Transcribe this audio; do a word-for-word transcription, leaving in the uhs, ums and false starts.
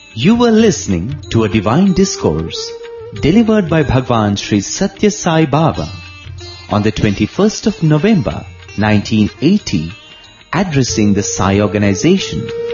You were listening to a divine discourse delivered by Bhagwan Sri Satya Sai Baba on the twenty-first of November nineteen eighty, addressing the Sai organization.